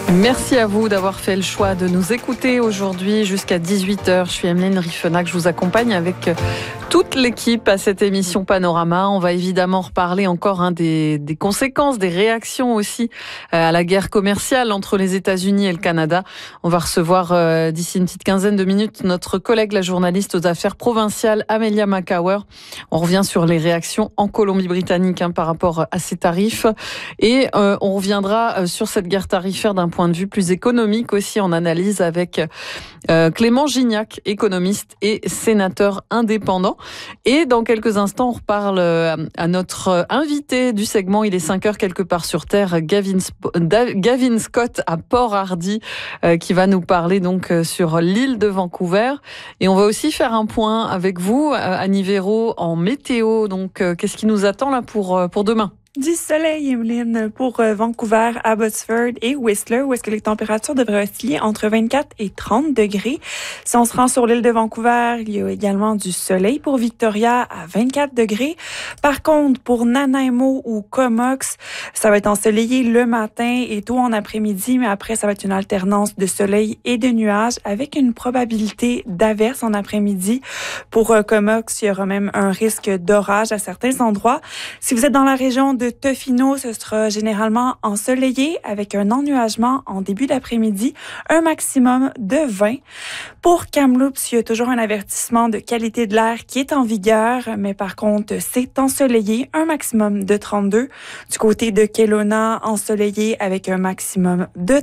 Merci à vous d'avoir fait le choix de nous écouter aujourd'hui jusqu'à 18h. Je suis Emeline Riffenac, je vous accompagne avec toute l'équipe à cette émission Panorama. On va évidemment reparler encore des conséquences, des réactions aussi à la guerre commerciale entre les États-Unis et le Canada. On va recevoir d'ici une petite quinzaine de minutes notre collègue, la journaliste aux affaires provinciales, Amelia Macawer. On revient sur les réactions en Colombie-Britannique par rapport à ces tarifs. Et on reviendra sur cette guerre tarifaire d'un point de vue plus économique aussi, en analyse avec Clément Gignac, économiste et sénateur indépendant. Et dans quelques instants, on reparle à notre invité du segment Il est 5h quelque part sur Terre, Gavin Scott à Port-Hardy, qui va nous parler donc sur l'île de Vancouver. Et on va aussi faire un point avec vous, Annie Véraud, en météo. Donc, qu'est-ce qui nous attend là pour demain ? Du soleil, Emeline, pour Vancouver, Abbotsford et Whistler, où est-ce que les températures devraient osciller entre 24 et 30 degrés. Si on se rend sur l'île de Vancouver, il y a également du soleil pour Victoria à 24 degrés. Par contre, pour Nanaimo ou Comox, ça va être ensoleillé le matin et tôt en après-midi, mais après, ça va être une alternance de soleil et de nuages avec une probabilité d'averse en après-midi. Pour Comox, il y aura même un risque d'orage à certains endroits. Si vous êtes dans la région de Tofino, ce sera généralement ensoleillé avec un ennuagement en début d'après-midi, un maximum de 20. Pour Kamloops, il y a toujours un avertissement de qualité de l'air qui est en vigueur, mais par contre, c'est ensoleillé, un maximum de 32. Du côté de Kelowna, ensoleillé avec un maximum de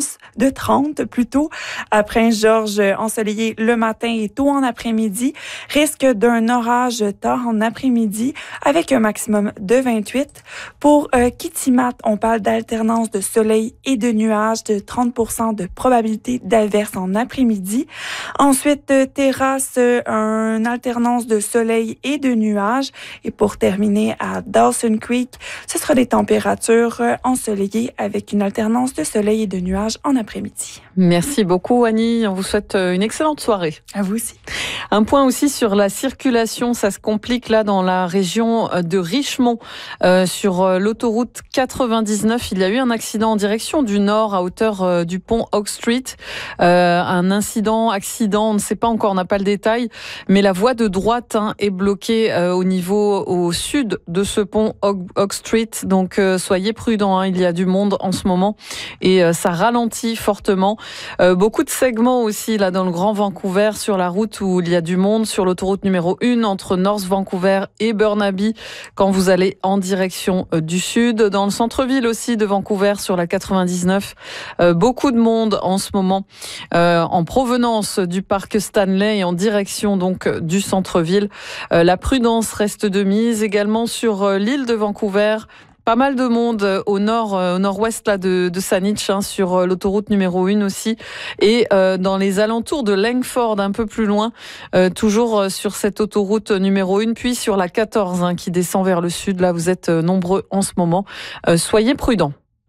30 plutôt. À Prince-Georges, ensoleillé le matin et tôt en après-midi. Risque d'un orage tard en après-midi avec un maximum de 28. Pour Kitimat, on parle d'alternance de soleil et de nuages, de 30% de probabilité d'averse en après-midi. Ensuite, Terrasse, une alternance de soleil et de nuages. Et pour terminer à Dawson Creek, ce sera des températures ensoleillées avec une alternance de soleil et de nuages en après-midi. Merci beaucoup, Annie. On vous souhaite une excellente soirée. À vous aussi. Un point aussi sur la circulation. Ça se complique là dans la région de Richmond. Sur l'autoroute 99, il y a eu un accident en direction du nord à hauteur du pont Oak Street. Un accident, on ne sait pas encore, on n'a pas le détail, mais la voie de droite est bloquée au sud de ce pont Oak Street. Donc soyez prudents, il y a du monde en ce moment et ça ralentit fortement. Beaucoup de segments aussi là dans le Grand Vancouver sur la route où il y a du monde, sur l'autoroute numéro 1 entre North Vancouver et Burnaby quand vous allez en direction du sud. Dans le centre-ville aussi de Vancouver sur la 99, beaucoup de monde en ce moment en provenance du parc Stanley et en direction donc du centre-ville. La prudence reste de mise également sur l'île de Vancouver. Pas mal de monde au nord-ouest là de Saanich, sur l'autoroute numéro 1 aussi, et dans les alentours de Langford, un peu plus loin, toujours sur cette autoroute numéro 1, puis sur la 14 qui descend vers le sud. Là, vous êtes nombreux en ce moment. Soyez prudents.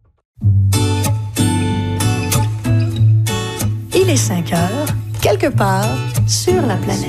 Il est 5h, quelque part sur la planète.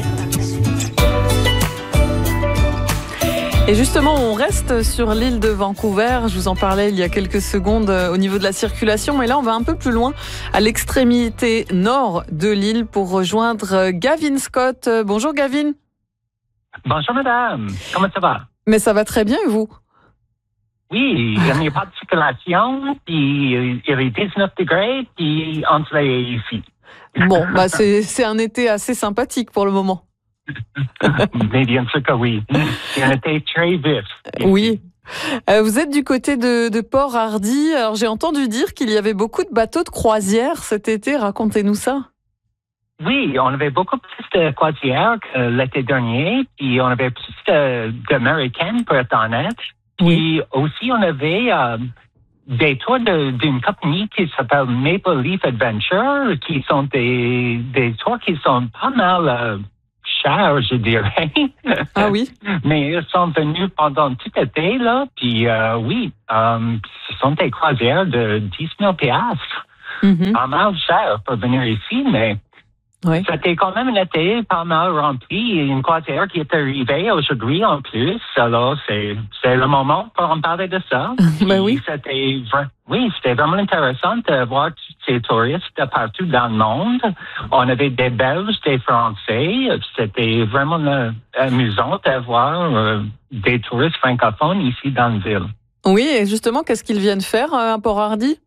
Et justement, on reste sur l'île de Vancouver. Je vous en parlais il y a quelques secondes au niveau de la circulation. Mais là, on va un peu plus loin, à l'extrémité nord de l'île, pour rejoindre Gavin Scott. Bonjour Gavin. Bonjour madame, comment ça va? Mais ça va très bien et vous? Oui, il n'y a pas de circulation, puis il y avait 19 degrés, puis ensoleillé ici. Bon, c'est un été assez sympathique pour le moment. Mais bien sûr que oui. C'est un été très vif. Oui. Vous êtes du côté de Port-Hardy. Alors, j'ai entendu dire qu'il y avait beaucoup de bateaux de croisière cet été. Racontez-nous ça. Oui, on avait beaucoup plus de croisières que l'été dernier, puis on avait plus d'Américaines, pour être honnête. Puis aussi, on avait des tours d'une compagnie qui s'appelle Maple Leaf Adventure, qui sont des tours qui sont pas mal chers, je dirais. Ah oui? Mais ils sont venus pendant tout l'été, là, puis oui, ce sont des croisières de 10 000 $. Pas mal cher pour venir ici, mais Oui. C'était quand même un été pas mal rempli. Une croisière qui est arrivée aujourd'hui en plus. Alors, c'est le moment pour en parler de ça. Ben oui. C'était vraiment intéressant de voir tous ces touristes de partout dans le monde. On avait des Belges, des Français. C'était vraiment amusant de voir des touristes francophones ici dans la ville. Oui, et justement, qu'est-ce qu'ils viennent faire à Port-Hardy?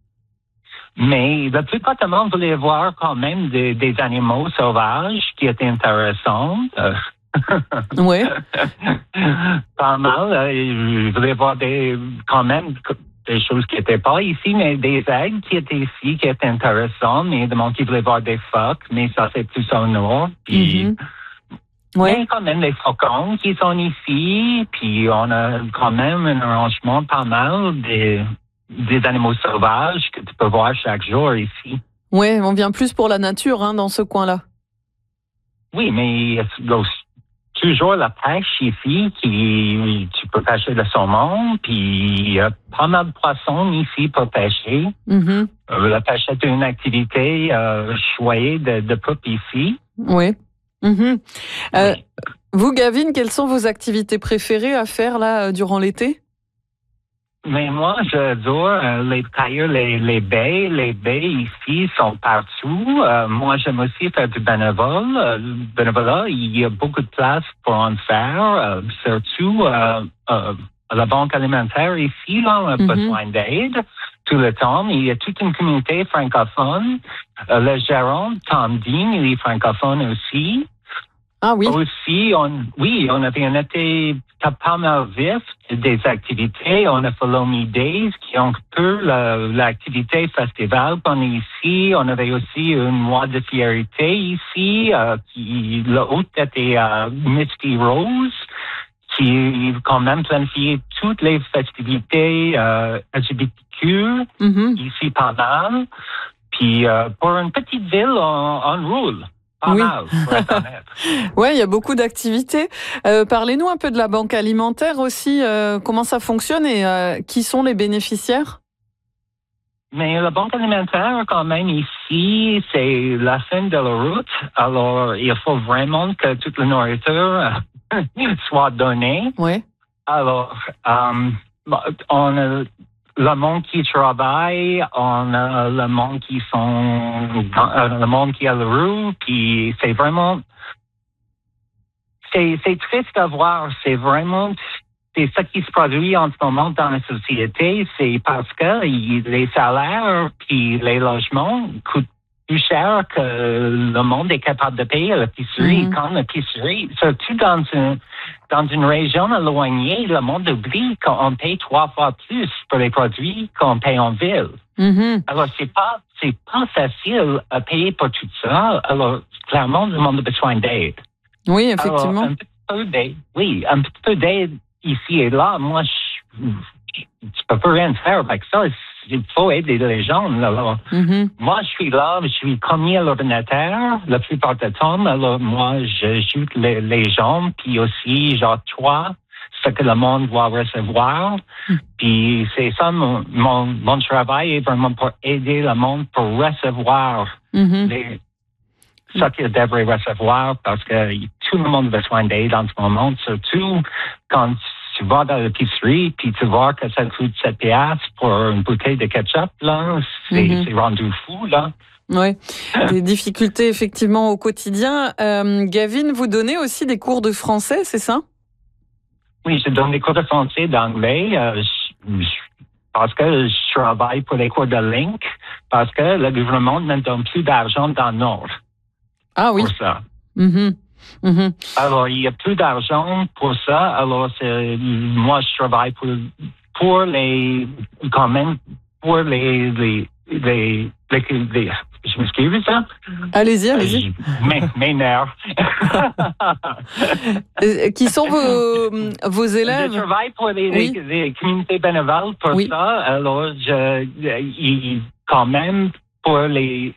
Mais la plupart du monde voulait voir quand même des animaux sauvages qui étaient intéressants. Oui. Pas mal. Je voulais voir quand même des choses qui n'étaient pas ici, mais des aigles qui étaient ici, qui étaient intéressants, mais le monde qui voulait voir des phoques, mais ça c'est plus au nord. Puis, Ouais. il y a quand même des faucons qui sont ici, puis on a quand même un arrangement pas mal des animaux sauvages que tu peux voir chaque jour ici. Oui, on vient plus pour la nature dans ce coin-là. Oui, mais il y a toujours la pêche ici, tu peux pêcher le saumon, puis il y a pas mal de poissons ici pour pêcher. Mm-hmm. La pêche est une activité choyée de peuple ici. Oui. Mm-hmm. Oui. Vous, Gavin, quelles sont vos activités préférées à faire là durant l'été? Mais moi, j'adore cueillir les baies. Les baies ici sont partout. Moi, j'aime aussi faire du bénévolat. Il y a beaucoup de place pour en faire. Surtout à la banque alimentaire ici, là, on a besoin d'aide tout le temps. Il y a toute une communauté francophone. Le gérant, Tom Dean, il est francophone aussi. Ah oui. Aussi, on avait un été pas mal vif des activités. On a fait l'Omi Days qui ont peu l'activité festival qu'on est ici. On avait aussi un mois de fierté ici. Le hôte était Misty Rose qui quand même planifiait toutes les festivités LGBTQ ici pas mal. Puis pour une petite ville, on roule. Pas mal, pour être honnête. Oui, il y a beaucoup d'activités. Parlez-nous un peu de la banque alimentaire aussi. Comment ça fonctionne et qui sont les bénéficiaires? Mais la banque alimentaire, quand même, ici, c'est la fin de la route. Alors, il faut vraiment que toute la nourriture soit donnée. Oui. Alors, on a le monde qui travaille, on a le monde qui le monde qui a la rue, puis c'est vraiment, c'est triste à voir, c'est ça qui se produit en ce moment dans la société, c'est parce que les salaires puis les logements coûtent plus cher que le monde est capable de payer à l'épicerie. Quand l'épicerie, surtout dans une région éloignée, le monde oublie qu'on paye 3 fois plus pour les produits qu'on paye en ville. Alors, c'est pas facile à payer pour tout ça. Alors, clairement, le monde a besoin d'aide. Oui, effectivement. Alors, un petit peu d'aide ici et là. Moi, tu peux pas rien faire avec ça. Il faut aider les gens. Alors, moi, je suis là, je suis commis à l'ordinateur la plupart du temps. Alors, moi, j'ajoute les gens, puis aussi, toi, ce que le monde doit recevoir. Puis c'est ça, mon travail est vraiment pour aider le monde pour recevoir ce qu'il devrait recevoir, parce que tout le monde a besoin d'aide en ce moment, surtout quand tu vas dans l'épicerie, puis tu vois que ça coûte 7 piastres pour une bouteille de ketchup, là, c'est rendu fou, là. Oui, des difficultés effectivement au quotidien. Gavin, vous donnez aussi des cours de français, c'est ça? Oui, je donne des cours de français, d'anglais, parce que je travaille pour les cours de Link, parce que le gouvernement ne donne plus d'argent dans le Nord. Ah oui. Pour ça. Alors, il n'y a plus d'argent pour ça. Alors, moi, je travaille pour les je m'excuse, ça? Allez-y. Mes nerfs. Qui sont vos élèves? Je travaille pour les communautés bénévoles pour ça. Alors, quand même, pour les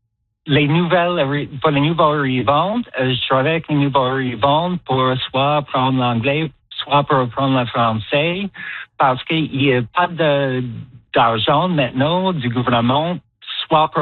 nouveaux arrivants, je travaille avec les nouveaux arrivants pour soit apprendre l'anglais, soit pour apprendre le français, parce qu'il n'y a pas d'argent maintenant du gouvernement, soit pour